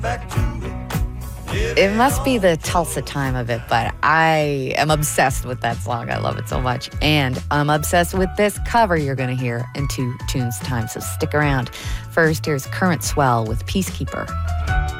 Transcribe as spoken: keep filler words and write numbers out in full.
back to it. It must be the Tulsa time of it, but I am obsessed with that song. I love it so much. And I'm obsessed with this cover you're going to hear in two tunes time, so stick around. First, here's Current Swell with Peacekeeper.